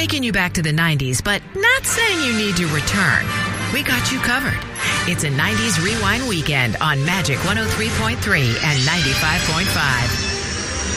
taking you back to the 90s, but not saying you need to return. We got you covered. It's a 90s Rewind weekend on Magic 103.3 and 95.5.